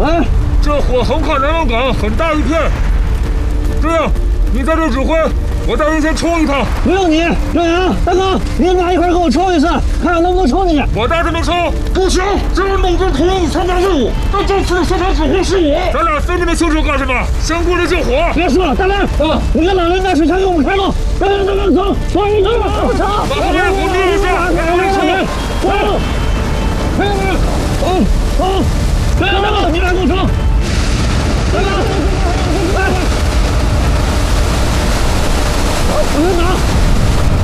哎， 这火横跨南洋港很大一片，这样你在这指挥，我带人先冲一趟。 不用你，刘洋，大哥，你们俩一块跟我冲一次，看看能不能冲进去。 我带他们冲，不行，这是梦中同意参加任务，但这次的现场指挥是我。咱俩分这么清楚干什么？先过来救火。 别说了，大亮，你跟老人拿水枪给我们开路。大亮，走，往一走， 把后面火灭一下，然后冲。 走，开门，走，大哥，你俩给我冲。大哥，来，往前拿。